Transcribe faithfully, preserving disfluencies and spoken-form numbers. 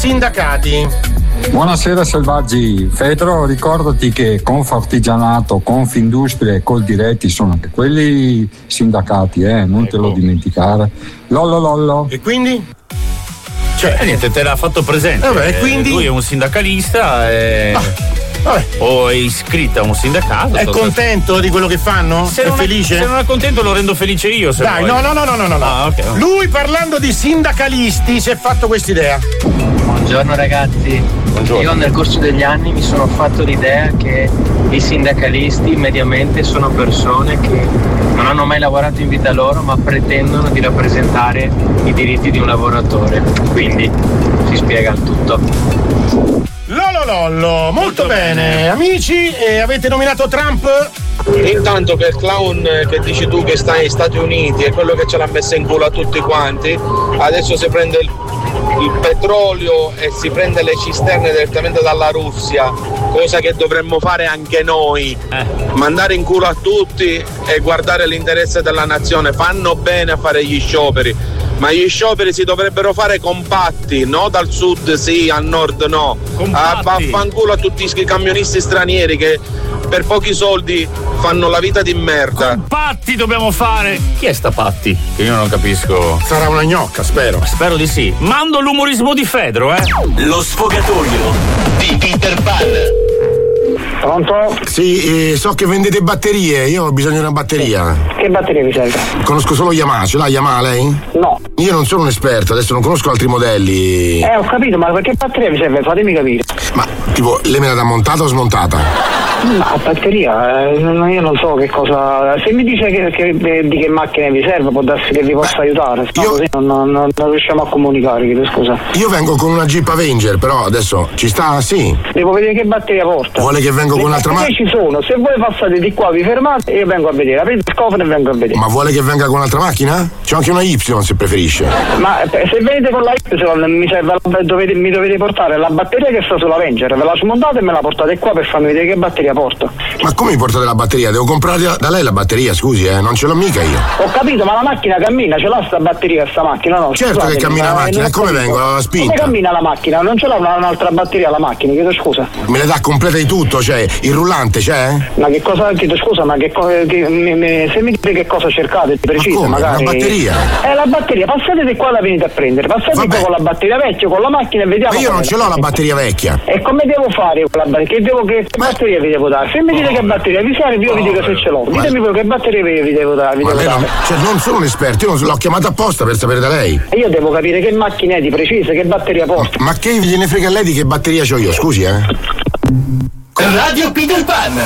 sindacati. Buonasera selvaggi. Fedro, ricordati che Confartigianato, Confindustria e Coldiretti sono anche quelli sindacati, eh, non te lo dimenticare. Lollo lollo. E quindi? Cioè, eh, niente, te l'ha fatto presente. Vabbè, e quindi? Lui è un sindacalista e... Ah. Vabbè. O è iscritto a un sindacato. È contento di quello che fanno? Se è non felice? È, se non è contento lo rendo felice io. Se Dai, no, no, no, no, no, no. Ah, okay. Lui parlando di sindacalisti si è fatto quest'idea. Buongiorno ragazzi. Buongiorno. Io nel corso degli anni mi sono fatto l'idea che i sindacalisti mediamente sono persone che non hanno mai lavorato in vita loro ma pretendono di rappresentare i diritti di un lavoratore. Quindi si spiega il tutto. Lollo lollo, molto, molto bene. bene. Amici, eh, avete nominato Trump? Intanto che il clown che dici tu che sta negli Stati Uniti è quello che ce l'ha messa in culo a tutti quanti, adesso si prende il, il petrolio e si prende le cisterne direttamente dalla Russia, cosa che dovremmo fare anche noi, eh. mandare in culo a tutti e guardare l'interesse della nazione. Fanno bene a fare gli scioperi, ma gli scioperi si dovrebbero fare compatti, no dal sud sì, al nord no. Ah, vaffanculo a tutti i camionisti stranieri che per pochi soldi fanno la vita di merda. Compatti dobbiamo fare. Chi è sta Patti? Che io non capisco. Sarà una gnocca, spero. Spero di sì. Mando l'umorismo di Fedro, eh. Lo sfogatoio di Peter Pan. Pronto? Sì, eh, so che vendete batterie, io ho bisogno di una batteria. Che batteria vi serve? Conosco solo Yamaha, ce l'ha Yamaha lei? No. Io non sono un esperto, adesso non conosco altri modelli. Eh, ho capito, ma che batteria vi serve? Fatemi capire. Ma, tipo, lei me la dà montata o smontata? Ma batteria, eh, io non so che cosa. Se mi dice che, che, di che macchina vi serve, può darsi che vi possa Beh, aiutare. No, io... così non, non, non riusciamo a comunicare, chiedo scusa. Io vengo con una Jeep Avenger, però adesso ci sta, sì. Devo vedere che batteria porta. Vuole che vengo Le con un'altra macchina? ci sono, se voi passate di qua vi fermate e io vengo a vedere. Aprite il cofano e vengo a vedere. Ma vuole che venga con un'altra macchina? C'è anche una Y se preferisce. Ma se venite con la Y mi serve, dovete, mi dovete portare la batteria che sta sull'Avenger, ve la smontate e me la portate qua per farmi vedere che batteria porta. Ma come mi portate la batteria? Devo comprare da lei la batteria, scusi, eh, non ce l'ho mica io. Ho capito, ma la macchina cammina, ce l'ha sta batteria sta macchina, no? Certo Scusate, che cammina la macchina, e come vengo? La spinta? Come cammina la macchina? Non ce l'ha una, un'altra batteria la macchina, chiedo scusa. Me le dà completa di tutto, cioè, il rullante c'è? Ma che cosa, chiedo scusa, ma che cosa, che, mi, mi, se mi dite che cosa cercate di preciso, ma come? magari. La batteria? Eh, la batteria, passate di qua la venite a prendere, passate Vabbè. qua con la batteria vecchia, con la macchina e vediamo. Ma io non ce l'ho la batteria vecchia. E come devo fare con la batteria? Che, devo, che ma... batteria vi devo dare? Se mi dite oh, che batteria vi serve, io oh, vi dico se ce l'ho. Ma... Ditemi voi che batteria vi, vi devo dare. Vi ma devo lei dare. Non, cioè, non sono un esperto, io l'ho chiamata apposta per sapere da lei. E io devo capire che macchina è di precisa, che batteria porta. Ma, ma che gliene frega a lei di che batteria c'ho io, scusi, eh? Radio Peter Pan.